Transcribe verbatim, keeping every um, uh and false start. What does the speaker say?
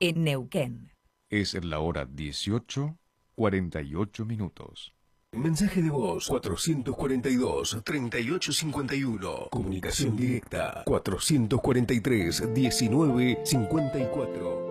en Neuquén. Es la hora dieciocho, cuarenta y ocho minutos. Mensaje de voz cuatrocientos cuarenta y dos, treinta y ocho cincuenta y uno. Comunicación directa cuatrocientos cuarenta y tres, diecinueve cincuenta y cuatro.